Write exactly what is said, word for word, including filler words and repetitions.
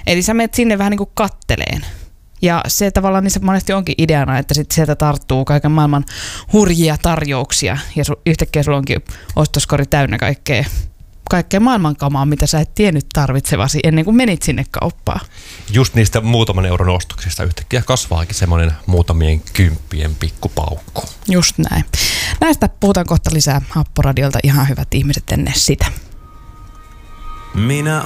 Eli sä menet sinne vähän niin kuin katteleen. Ja se tavallaan niin se monesti onkin ideana, että sit sieltä tarttuu kaiken maailman hurjia tarjouksia ja su, yhtäkkiä sulla onkin ostoskori täynnä kaikkea, kaikkea maailmankamaa, mitä sä et tiennyt tarvitsevasi ennen kuin menit sinne kauppaan. Just niistä muutaman euron ostoksista yhtäkkiä kasvaakin semmoinen muutamien kymppien pikkupaukku. Just näin. Näistä puhutaan kohta lisää Happoradiolta, ihan hyvät ihmiset ennen sitä. Minä